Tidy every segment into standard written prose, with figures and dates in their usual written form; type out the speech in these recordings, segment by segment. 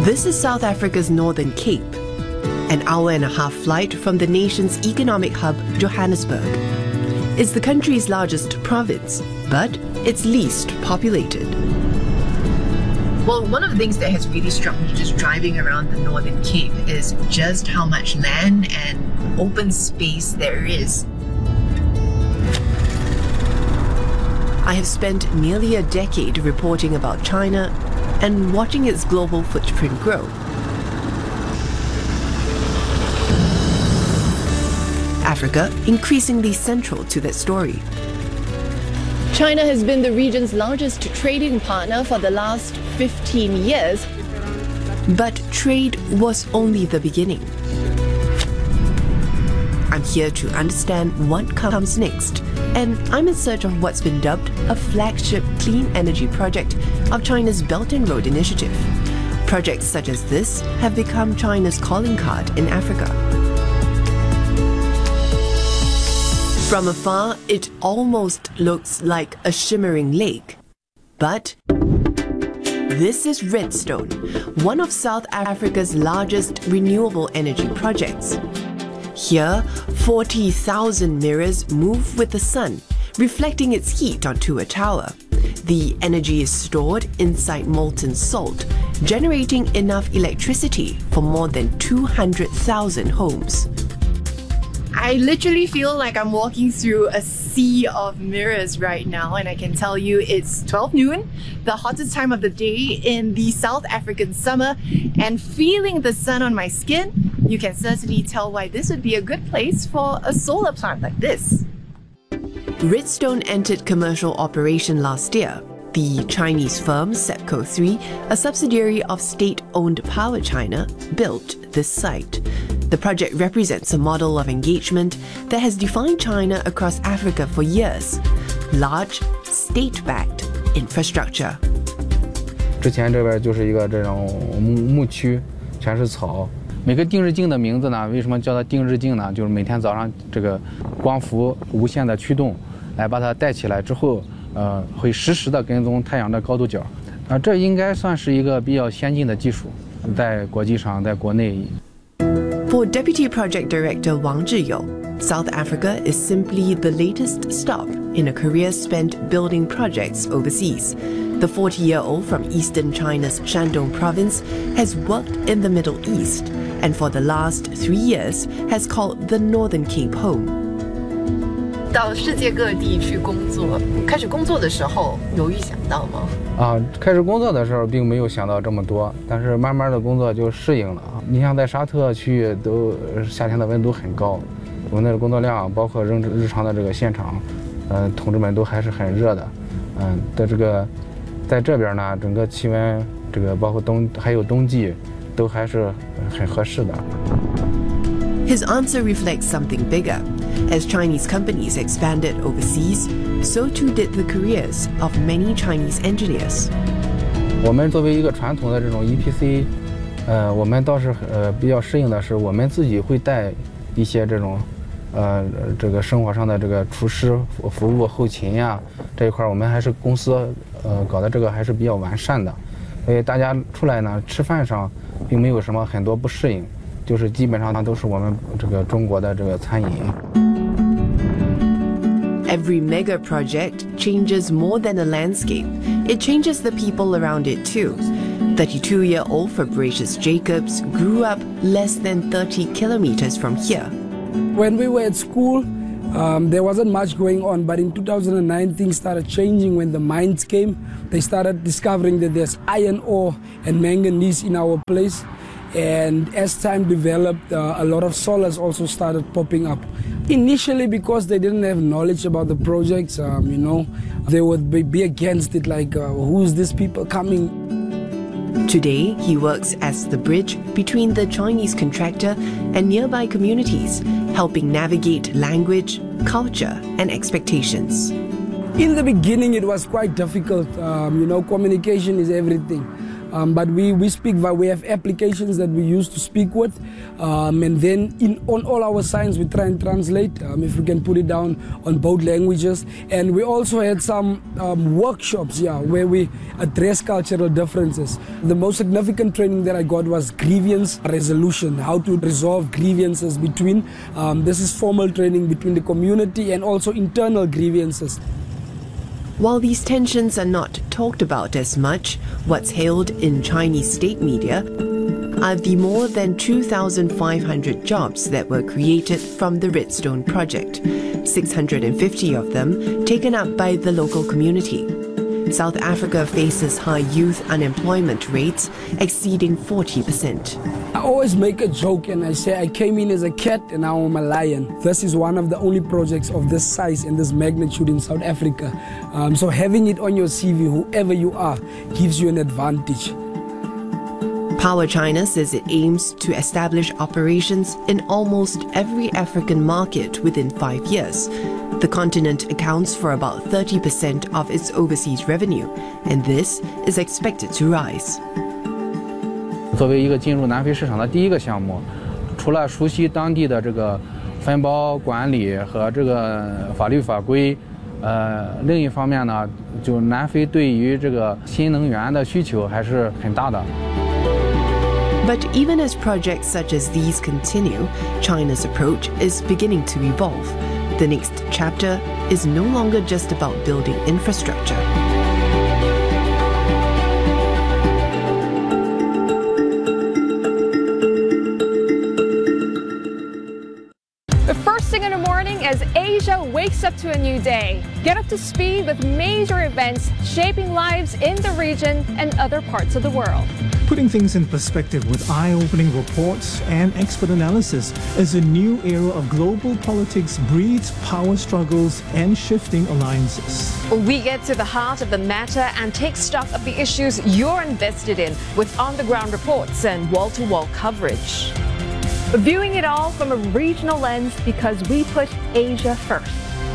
This is South Africa's Northern Cape, an hour-and-a-half flight from the nation's economic hub, Johannesburg. It's the country's largest province, but it's least populated. Well, one of the things that has really struck me just driving around the Northern Cape is just how much land and open space there is. I have spent nearly a decade reporting about China and watching its global footprint grow. Africa increasingly central to that story. China has been the region's largest trading partner for the last 15 years. But trade was only the beginning. I'm here to understand what comes next, and I'm in search of what's been dubbed a flagship clean energy project of China's Belt and Road Initiative. Projects such as this have become China's calling card in Africa. From afar, it almost looks like a shimmering lake. But this is Redstone, one of South Africa's largest renewable energy projects. Here, 40,000 mirrors move with the sun, reflecting its heat onto a tower. The energy is stored inside molten salt, generating enough electricity for more than 200,000 homes. I literally feel like I'm walking through a sea of mirrors right now, and I can tell you it's 12 noon, the hottest time of the day in the South African summer, and feeling the sun on my skin, you can certainly tell why this would be a good place for a solar plant like this. Redstone entered commercial operation last year. The Chinese firm SEPCO3, a subsidiary of state-owned Power China, built this site. The project represents a model of engagement that has defined China across Africa for years. Large, state-backed infrastructure. 之前这边就是一个这种牧区，全是草。每个定日镜的名字呢，为什么叫它定日镜呢？就是每天早上这个光伏无限的驱动，来把它带起来之后，会实时的跟踪太阳的高度角。这应该算是一个比较先进的技术，在国际上，在国内。 For Deputy Project Director Wang Zhiyou, South Africa is simply the latest stop in a career spent building projects overseas. The 40-year-old from eastern China's Shandong province has worked in the Middle East and for the last 3 years has called the Northern Cape home. 到世界各地去工作，开始工作的时候有预想到吗？ 开始工作的时候并没有想到这么多，但是慢慢的工作就适应了。你像在沙特区域都夏天的温度很高，我们的工作量包括日常的这个现场，同志们都还是很热的，在这边呢，整个气温这个包括还有冬季，都还是很合适的。 His answer reflects something bigger. As Chinese companies expanded overseas, so too did the careers of many Chinese engineers. 我们作为一个传统的这种 EPC， 我们倒是比较适应的是，我们自己会带一些这种这个生活上的这个厨师服务后勤呀这一块，我们还是公司搞的这个还是比较完善的，所以大家出来呢吃饭上并没有什么很多不适应。 就是基本上都是我们这个中国的这个餐饮。 Every mega project changes more than a landscape. It changes the people around it too. 32-year-old Fabricius Jacobs grew up less than 30 kilometers from here. When we were at school, there wasn't much going on, but in 2009 things started changing when the mines came. They started discovering that there's iron ore and manganese in our place. And as time developed, a lot of solars also started popping up. Initially, because they didn't have knowledge about the projects, they would be against it, like, who's these people coming? Today, he works as the bridge between the Chinese contractor and nearby communities, helping navigate language, culture, and expectations. In the beginning, it was quite difficult. Communication is everything. but we speak. We have applications that we use to speak with, and then on all our signs we try and translate. If we can put it down on both languages, and we also had some workshops, where we address cultural differences. The most significant training that I got was grievance resolution, how to resolve grievances between. This is formal training between the community and also internal grievances. While these tensions are not talked about as much, what's hailed in Chinese state media are the more than 2,500 jobs that were created from the Redstone project, 650 of them taken up by the local community. South Africa faces high youth unemployment rates exceeding 40%. I always make a joke and I say I came in as a cat and now I'm a lion. This is one of the only projects of this size and this magnitude in South Africa. So having it on your CV, whoever you are, gives you an advantage. Power China says it aims to establish operations in almost every African market within 5 years. The continent accounts for about 30% of its overseas revenue, and this is expected to rise. 作为一个进入南非市场的第一个项目，除了熟悉当地的这个分包管理和这个法律法规，另一方面呢，就南非对于这个新能源的需求还是很大的。 But even as projects such as these continue, China's approach is beginning to evolve. The next chapter is no longer just about building infrastructure. The first thing in the morning as Asia wakes up to a new day. Get up to speed with major events shaping lives in the region and other parts of the world. Putting things in perspective with eye-opening reports and expert analysis as a new era of global politics breeds power struggles and shifting alliances. We get to the heart of the matter and take stock of the issues you're invested in with on-the-ground reports and wall-to-wall coverage. Viewing it all from a regional lens because we put Asia first.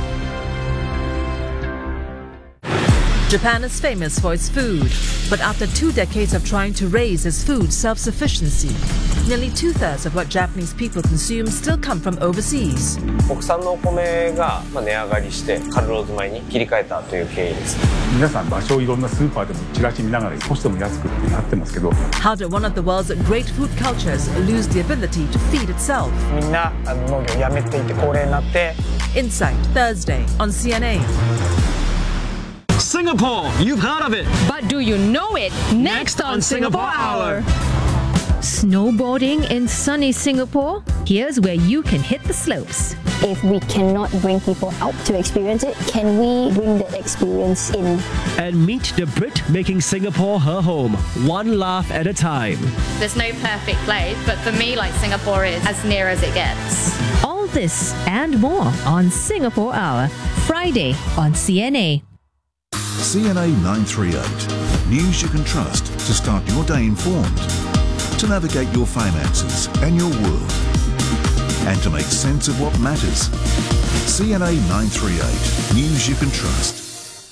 Japan is famous for its food, but after 2 decades of trying to raise its food self-sufficiency, nearly 2/3 of what Japanese people consume still come from overseas. 国産のお米が値上がりしてカルローズ米に切り替えたという経緯です。 皆さん場所をいろんなスーパーでもチラシ見ながら少しでも安くってなってますけど。 How did one of the world's great food cultures lose the ability to feed itself? みんな農業をやめていて高齢になって。 Insight Thursday on CNA. Singapore, you've heard of it. But do you know it? Next on Singapore Hour. Snowboarding in sunny Singapore? Here's where you can hit the slopes. If we cannot bring people out to experience it, can we bring that experience in? And meet the Brit making Singapore her home, one laugh at a time. There's no perfect place, but for me, like Singapore is as near as it gets. All this and more on Singapore Hour, Friday on CNA. CNA 938. News you can trust to start your day informed, to navigate your finances and your world, and to make sense of what matters. CNA 938. News you can trust.